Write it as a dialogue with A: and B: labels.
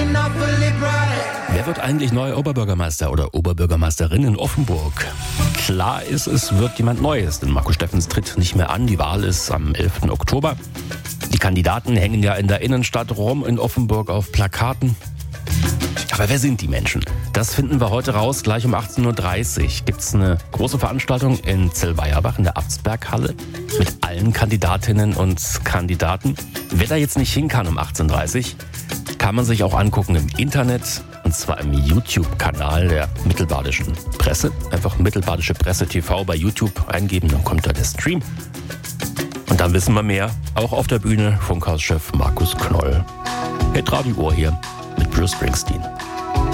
A: Wer wird eigentlich neuer Oberbürgermeister oder Oberbürgermeisterin in Offenburg? Klar ist, es wird jemand Neues, denn Marco Steffens tritt nicht mehr an. Die Wahl ist am 11. Oktober. Die Kandidaten hängen ja in der Innenstadt rum in Offenburg auf Plakaten. Aber wer sind die Menschen? Das finden wir heute raus. Gleich um 18.30 Uhr gibt es eine große Veranstaltung in Zellweierbach in der Abtsberghalle mit allen Kandidatinnen und Kandidaten. Wer da jetzt nicht hin kann um 18.30 Uhr, kann man sich auch angucken im Internet. Und zwar im YouTube-Kanal der Mittelbadischen Presse. Einfach Mittelbadische Presse TV bei YouTube eingeben, dann kommt da der Stream. Und dann wissen wir mehr, auch auf der Bühne Funkhauschef Markus Knoll. Hit Radio Ohr hier mit Bruce Springsteen.